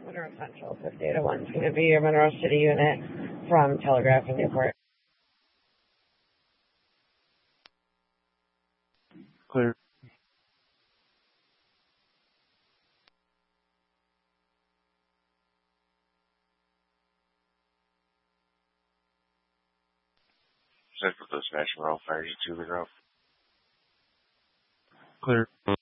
Monroe Central, 5801. It's going to be your Monroe City unit from Telegraph and Newport. Clear. Central Dispatch, Monroe Fire, 2 Monroe. Clear.